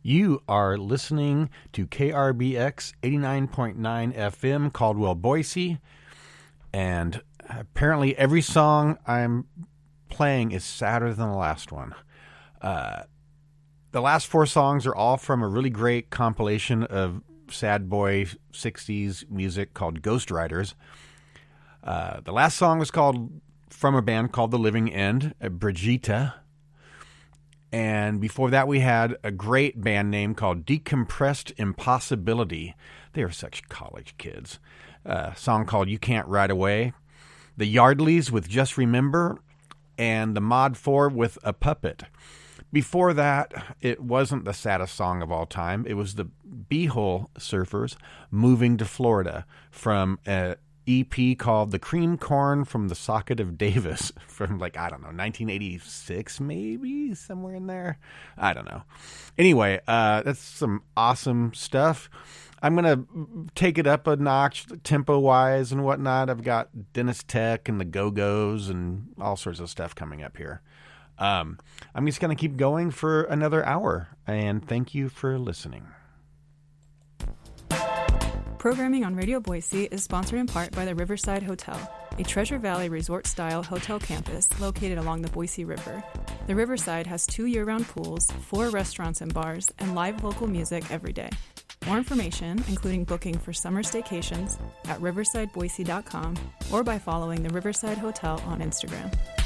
You are listening to KRBX 89.9 FM, Caldwell, Boise, and apparently every song I'm playing is sadder than the last one. The last four songs are all from a really great compilation of sad boy 60s music called Ghost Riders. The last song was from a band called The Living End, Brigitte. And before that, we had a great band name called Decompressed Impossibility. They are such college kids. A song called You Can't Ride Away. The Yardleys with Just Remember. And the Mod 4 with A Puppet. Before that, it wasn't the saddest song of all time. It was the Beehole Surfers Moving to Florida from a EP called The Cream Corn from the Socket of Davis from 1986 maybe, somewhere in there. I don't know. Anyway, that's some awesome stuff. I'm going to take it up a notch tempo-wise and whatnot. I've got Dennis Tech and the Go-Go's and all sorts of stuff coming up here. I'm just going to keep going for another hour, and thank you for listening. Programming on Radio Boise is sponsored in part by the Riverside Hotel, a Treasure Valley resort-style hotel campus located along the Boise River. The Riverside has 2 year-round pools, 4 restaurants and bars, and live local music every day. More information, including booking for summer staycations, at riversideboise.com or by following the Riverside Hotel on Instagram.